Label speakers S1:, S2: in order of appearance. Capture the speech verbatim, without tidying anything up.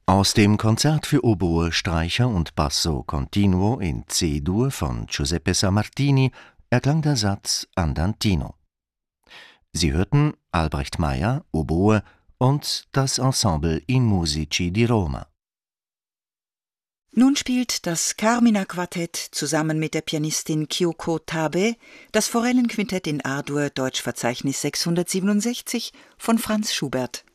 S1: Aus dem Konzert für Oboe, Streicher und Basso continuo in C-Dur von Giuseppe Sammartini erklang der Satz Andantino. Sie hörten Albrecht Meyer, Oboe und das Ensemble I Musici di Roma.
S2: Nun spielt das Carmina-Quartett zusammen mit der Pianistin Kyoko Tabe das Forellenquintett in A-Dur, Deutschverzeichnis sechshundertsiebenundsechzig von Franz Schubert.